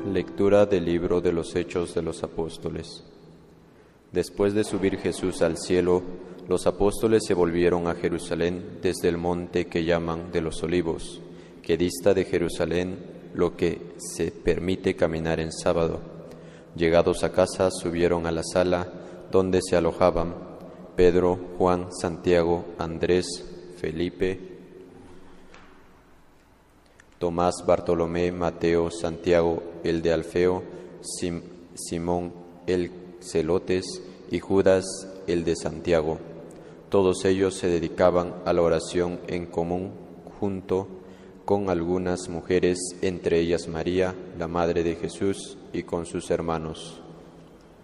Lectura del libro de los Hechos de los Apóstoles. Después de subir Jesús al cielo, los apóstoles se volvieron a Jerusalén desde el monte que llaman de los Olivos, que dista de Jerusalén lo que se permite caminar en sábado. Llegados a casa, subieron a la sala donde se alojaban Pedro, Juan, Santiago, Andrés, Felipe, Tomás, Bartolomé, Mateo, Santiago, el de Alfeo, Simón, el Celotes y Judas, el de Santiago. Todos ellos se dedicaban a la oración en común junto con algunas mujeres, entre ellas María, la madre de Jesús, y con sus hermanos.